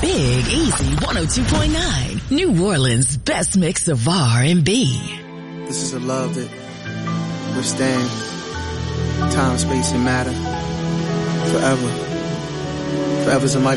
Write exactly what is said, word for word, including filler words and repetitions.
Big Easy one oh two point nine. New Orleans' best mix of R and B. This is a love that withstands time, space, and matter forever. Forever's a mighty